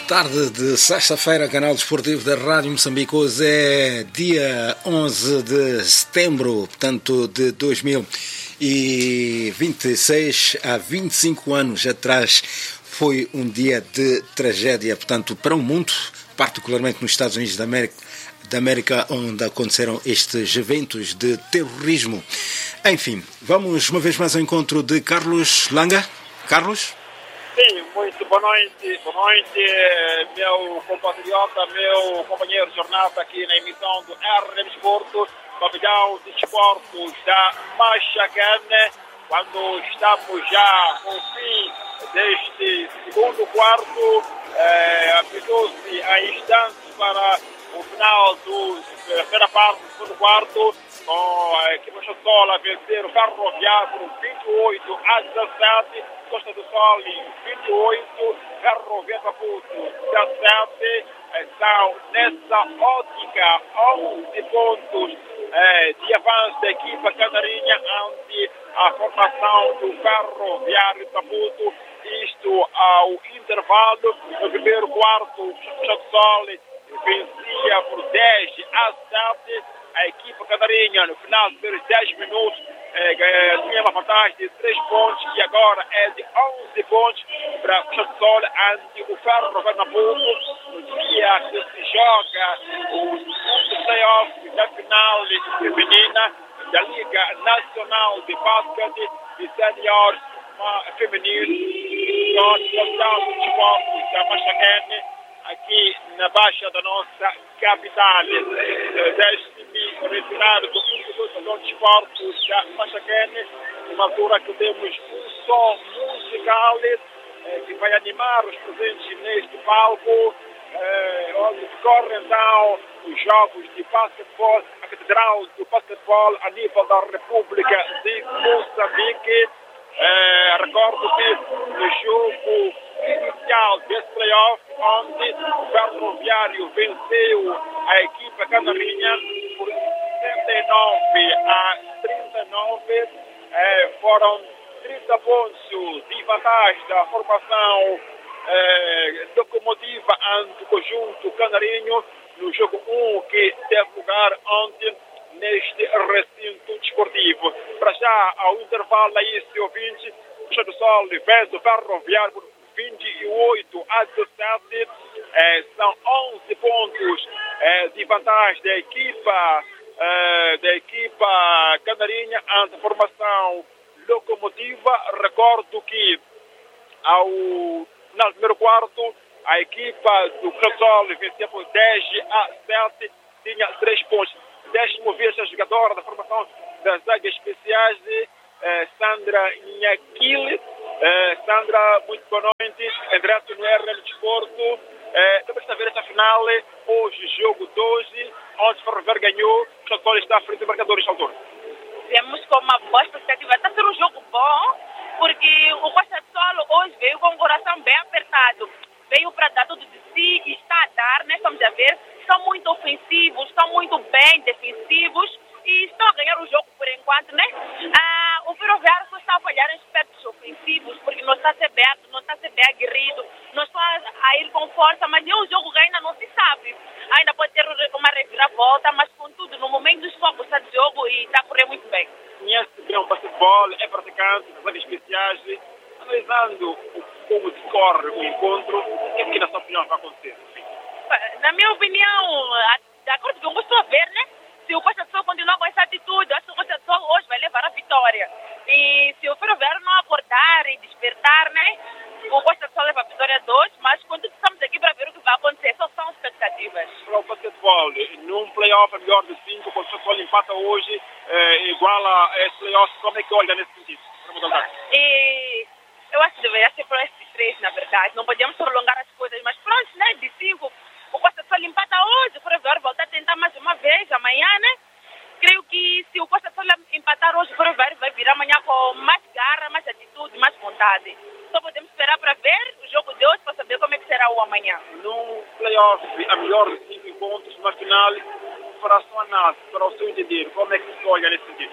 tarde de sexta-feira, canal desportivo da Rádio Moçambique. Hoje é dia 11 de setembro, portanto, de 2026. Há 25 anos atrás foi um dia de tragédia, portanto, para o mundo, particularmente nos Estados Unidos da América, onde aconteceram estes eventos de terrorismo. Enfim, vamos uma vez mais ao encontro de Carlos Langa. Carlos? Sim, muito boa noite, meu compatriota, meu companheiro de jornada aqui na emissão do RM Esporto, pavilhão de esportes da Machacane, quando estamos já com o fim deste segundo quarto, apitou-se a instante para o final da primeira parte do segundo quarto, com a equipa Chotola a vencer o Ferroviário por 28-17, Costa do Sol 28, Ferroviário Maputo 17, estão nessa ótica 11 pontos de avanço da equipa canarinha ante a formação do Ferroviário Maputo, isto ao intervalo. No primeiro quarto, o Costa do Sol vencia por 10-7, a equipa canarinha no final dos primeiros 10 minutos tinha uma vantagem de 3 pontos e agora é de 11 pontos para o Sol ante o Ferroviário Maputo, no dia que se joga o segundo playoff da final feminina da Liga Nacional de Basquete e Seniors Feminino, nós estamos da Machacane, aqui na baixa da nossa capital. Deixe-me retirar do Salão de Esportes da Machacane, numa altura que temos um som musical que vai animar os presentes neste palco, onde decorrem então os jogos de basquetebol, a catedral do basquetebol a nível da República de Moçambique. Recordo que no jogo inicial desse playoff, onde o Ferroviário venceu a equipa canarinha por 79-39, foram 30 pontos de vantagem da formação locomotiva ante o conjunto canarinho no jogo 1 que teve lugar ontem neste recinto desportivo. Para já, ao intervalo aí, se ouvinte, o Costa do Sol vence o Ferroviário por 28-17, são 11 pontos de vantagem da equipa canarinha ante a formação locomotiva. Recordo que no primeiro quarto a equipa do Costa do Sol vencia por 10-7, tinha 3 pontos. Deixe-me ouvir esta jogadora da formação das Águias Especiais, Sandra Inhaquile. Sandra, muito boa noite, em direto no RM Desporto. Estamos a ver esta final, hoje, jogo 12, onde o Ferroviário ganhou, o Chotola está à frente do marcador nesta altura. Viemos com uma boa expectativa, está a ser um jogo bom, porque o Costa do Sol hoje veio com o coração bem apertado, veio para dar tudo de si e está a dar, né? Estamos a ver, estão muito ofensivos, estão muito bem defensivos e estão a ganhar o jogo por enquanto, né? O Ferroviário só está a falhar em aspectos ofensivos, porque não está a ser bem aguerrido, não está a ir com força, mas nem o jogo ainda não se sabe. Ainda pode ter uma reviravolta, mas contudo, no momento dos focos está de jogo e está a correr muito bem. Conhece bem o basquetebol, é praticante das Águias Especiais, analisando como decorre o encontro, o que é que na sua opinião vai acontecer? Na minha opinião, de acordo com o que eu estou a ver, né? Se o Costa do Sol continuar com essa atitude, acho que o Costa do Sol hoje vai levar a vitória. E se o Ferroviário não acordar e despertar, né? O Costa do Sol leva a vitória 2, mas quando estamos aqui para ver o que vai acontecer, só são expectativas. Para o basquetebol, num playoff melhor de 5, quando o Costa do Sol empata hoje, igual a esse playoff, como é que olha nesse sentido? E eu acho que deveria ser para esses 3, na verdade. Não podemos prolongar as coisas, mas pronto, né? De 5, o Costa do Sol empata hoje, o Ferroviário voltar a tentar mais uma vez amanhã, né? Creio que se o Costa do Sol empatar hoje, o Ferroviário vai vir amanhã com mais garra, mais atitude, mais vontade. Só podemos esperar para ver o jogo de hoje para saber como é que será o amanhã. Num playoff, a melhor de 5 encontros, na final, para a sua análise, para o seu entender, como é que se olha nesse sentido?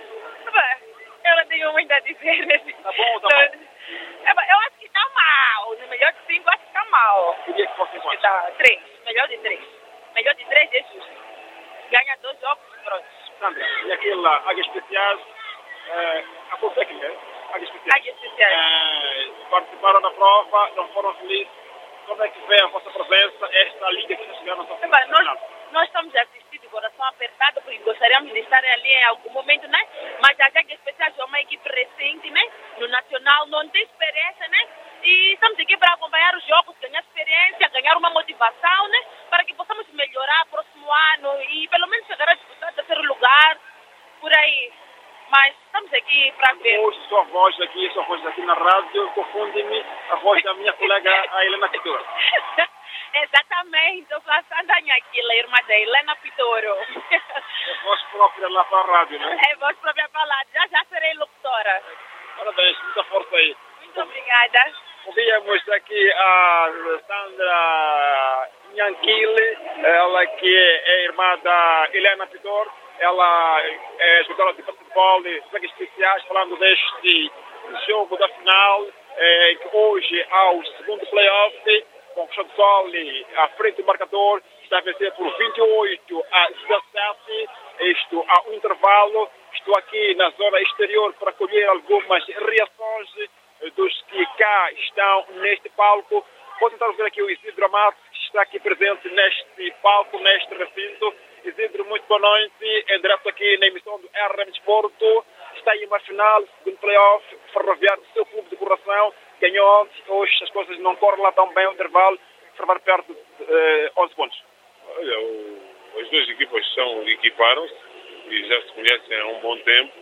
Eu não tenho muito a dizer nesse. Tá bom. Eu acho que está mal. No melhor de 5, acho que está mal. Queria que fosse quantos? Dá 3. Melhor de 3. Melhor de 3 é justo. Ganha 2 jogos, pronto. Sandra, e aquele lá, Águias Especiais, a qual técnica? Águias Especiais. Águias Especiais. Participaram da prova, não foram felizes. Como é que vê a vossa presença, esta liga que está chegando ao final? Nós estamos a assistir de coração apertado, porque gostaríamos de estar ali em algum momento, né? Mas a Águias Especiais é uma equipe recente, né? No Nacional, não tem experiência, né? E estamos aqui para acompanhar os jogos, ganhar experiência, ganhar uma motivação, né? Para que possamos melhorar próximo ano e pelo menos chegar a disputar o terceiro lugar, por aí. Mas estamos aqui para ver. Hoje sua voz aqui na rádio, confunde-me a voz da minha colega, a Helena Pitoro. Exatamente, eu sou a Sandra Nhaquila, irmã da Helena Pitoro. É voz própria lá para a rádio, né? É voz própria para lá, já serei locutora. Parabéns, muita força aí. Muito obrigada. Ouvimos aqui a Sandra Nhaquila, ela que é irmã da Helena Pitoro. Ela é jogadora de futebol de Águias Especiais, falando deste jogo da final, que hoje, ao segundo play-off, com o Sol à frente do marcador, está a vencer por 28 a 17, isto há um intervalo. Estou aqui na zona exterior para colher algumas reações dos que cá estão neste palco. Vou tentar ver aqui o Isidro Amato, que está aqui presente neste palco, neste recinto. Isidro, muito boa noite. É direto aqui na emissão do RM Desporto. Está aí uma final, segundo play-off, Ferroviário, do seu clube de coração. Ganhou ontem, hoje as coisas não correm lá tão bem, o intervalo, Ferroviário perto de 11 pontos. Olha, as duas equipas equiparam-se e já se conhecem há um bom tempo.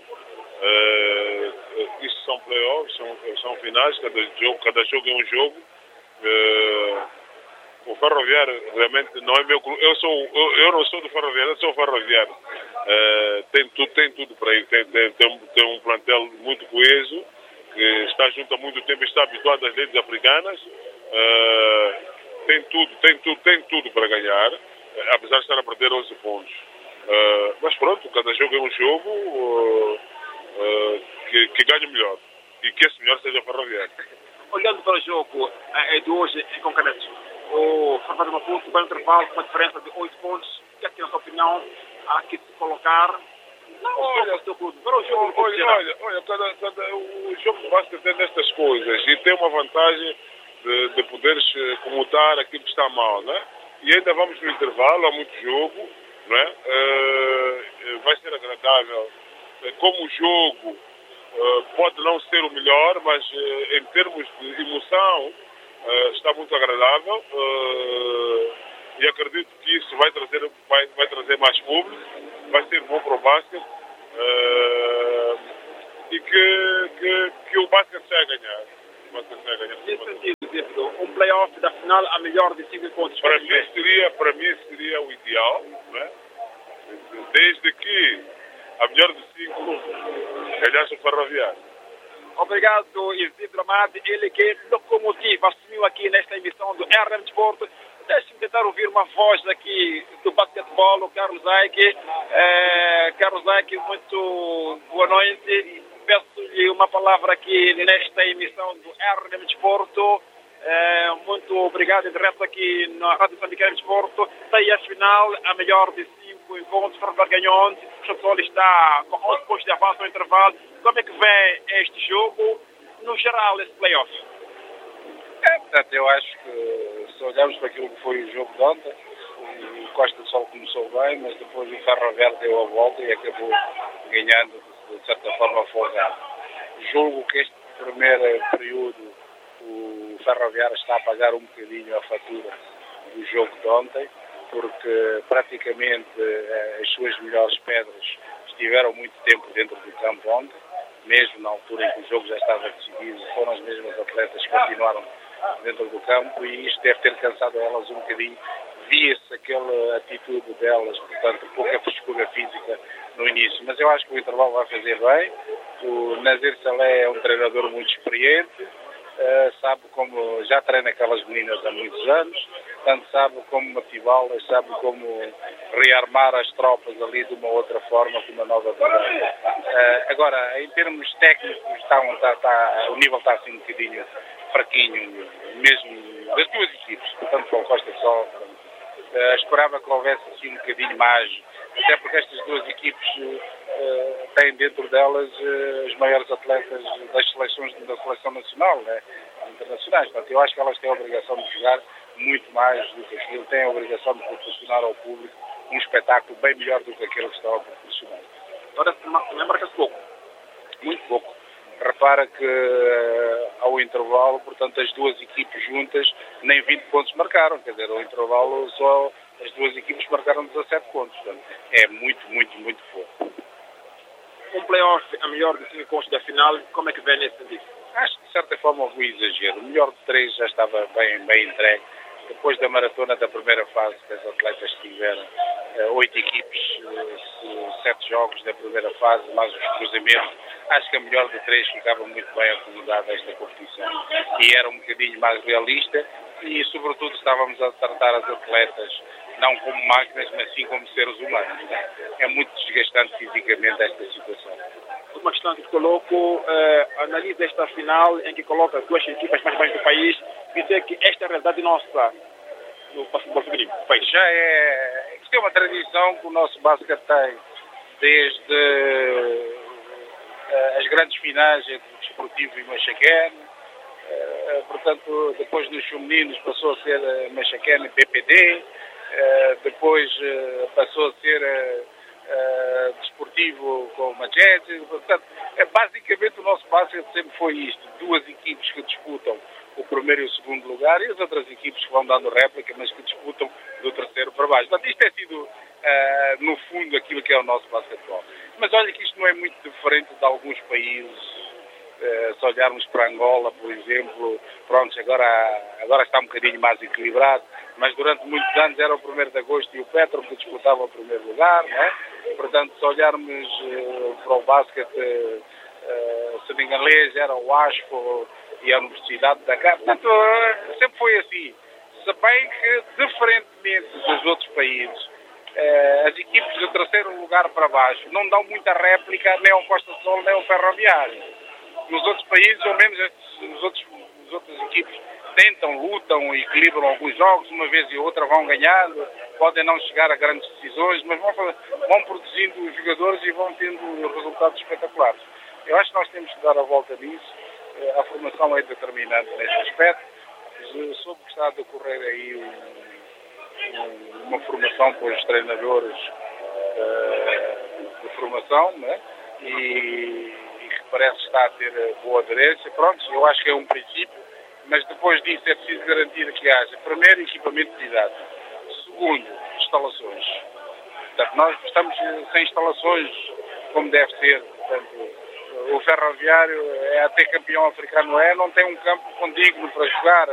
Isso são play-offs, são finais, cada jogo é um jogo. O Ferroviário realmente não é meu clube. Eu não sou do Ferroviário, eu sou ferroviário. Tem tudo para ir. Tem um plantel muito coeso, que está junto há muito tempo e está habituado às leis africanas. Tem tudo para ganhar, apesar de estar a perder 11 pontos. Mas pronto, cada jogo é um jogo que ganhe melhor. E que esse melhor seja o Ferroviário. Olhando para o jogo de hoje em concreto, o Ferroviário Maputo vai intervalo com uma diferença de 8 pontos. O que é que, na sua opinião, há que se colocar? Olha, o jogo de basquete tem nestas coisas e tem uma vantagem de poderes comutar aquilo que está mal, né? E ainda vamos no intervalo, há muito jogo, né? Vai ser agradável. Como o jogo pode não ser o melhor, mas em termos de emoção está muito agradável e acredito que isso vai trazer mais público, vai ser bom para o basquete e que o basquete sai a ganhar. Nesse sentido, um play-off da final a melhor de 5 pontos. Para mim seria o ideal, né? Desde que a melhor de 5 ganhasse o Ferroviário. Obrigado, Isidro Amade, ele que locomotiva assumiu aqui nesta emissão do RM Desporto. Deixe-me tentar ouvir uma voz aqui do basquetebol, o Carlos Aike. Carlos Aike, muito boa noite. Peço-lhe uma palavra aqui nesta emissão do RM Desporto. Muito obrigado, direto aqui na Rádio Moçambique Desporto. Está aí a final, a melhor de 5 encontros. O Ferroviário ganhou ontem. O Sol está com 11 pontos de avanço no intervalo. Como é que vê este jogo, no geral, esse play-off? Portanto, eu acho que se olharmos para aquilo que foi o jogo de ontem, o Costa do Sol começou bem, mas depois o Ferroviário deu a volta e acabou ganhando de certa forma folgado. Julgo que este primeiro período o Ferroviário está a pagar um bocadinho a fatura do jogo de ontem, porque praticamente as suas melhores pedras estiveram muito tempo dentro do campo ontem, mesmo na altura em que o jogo já estava decidido, foram as mesmas atletas que continuaram dentro do campo e isto deve ter cansado elas um bocadinho. Via-se aquela atitude delas, portanto, pouca frescura física no início, mas eu acho que o intervalo vai fazer bem. O Nazir Salé é um treinador muito experiente, sabe como, já treina aquelas meninas há muitos anos, portanto sabe como motivá-las, sabe como rearmar as tropas ali de uma outra forma, com uma nova verdade. Agora, em termos técnicos, o nível está assim um bocadinho fraquinho, mesmo das duas equipes, tanto para o Costa do Sol. Esperava que houvesse assim um bocadinho mais, até porque estas duas equipes têm dentro delas os maiores atletas das seleções da seleção nacional, né, internacionais. Portanto, eu acho que elas têm a obrigação de jogar muito mais do que aquilo, têm a obrigação de proporcionar ao público um espetáculo bem melhor do que aquele que estão a proporcionar. Agora também marca-se pouco. Muito pouco. Repara que ao intervalo, portanto, as duas equipes juntas nem 20 pontos marcaram. Quer dizer, ao intervalo só as duas equipes marcaram 17 pontos. Portanto, é muito, muito, muito pouco. Um play-off a melhor de 5 pontos da final, como é que vem nesse sentido? Acho que de certa forma houve um exagero. O melhor de 3 já estava bem entregue. Depois da maratona da primeira fase, que as atletas tiveram 8 equipes, 7 jogos da primeira fase, mais os cruzamentos, acho que a melhor de 3 ficava muito bem acomodada esta competição. E era um bocadinho mais realista e, sobretudo, estávamos a tratar as atletas não como máquinas, mas sim como seres humanos. É muito desgastante fisicamente esta situação. Uma questão que te coloco, analisa esta final em que coloca as duas equipas mais baixas do país, dizer que esta é a realidade nossa no futebol feminino. Já é, isto é uma tradição que o nosso basquete tem desde as grandes finais entre o Desportivo e Machaquene, portanto, depois nos femininos passou a ser Machaquene e BPD, depois passou a ser Desportivo com o Majete. Portanto, basicamente o nosso basquete sempre foi isto, duas equipes que disputam o primeiro e o segundo lugar e as outras equipes que vão dando réplica, mas que disputam do terceiro para baixo. Portanto, isto tem sido, no fundo, aquilo que é o nosso basquetebol. Mas olha que isto não é muito diferente de alguns países. Se olharmos para Angola, por exemplo, pronto, agora está um bocadinho mais equilibrado, mas durante muitos anos era o 1º de agosto e o Petro que disputava o primeiro lugar, não é? Portanto, se olharmos para o basquete senegalês, era o ASFO e a Universidade de Dakar. Portanto, sempre foi assim. Se bem que, diferentemente dos outros países, as equipes do terceiro lugar para baixo não dão muita réplica nem ao Costa do Sol nem ao Ferroviário. Nos outros países, ou menos as outras equipes tentam, lutam e equilibram alguns jogos, uma vez e outra vão ganhando, podem não chegar a grandes decisões, mas vão produzindo os jogadores e vão tendo resultados espetaculares. Eu acho que nós temos que dar a volta nisso. A formação é determinante nesse aspecto. Soube que está a decorrer aí uma formação com os treinadores de formação, né? E que parece estar a ter boa aderência. Pronto, eu acho que é um princípio, mas depois disso é preciso garantir que haja, primeiro, equipamento de idade, segundo, instalações. Portanto, nós estamos sem instalações como deve ser. Portanto, o Ferroviário é até campeão africano, não tem um campo condigno para jogar.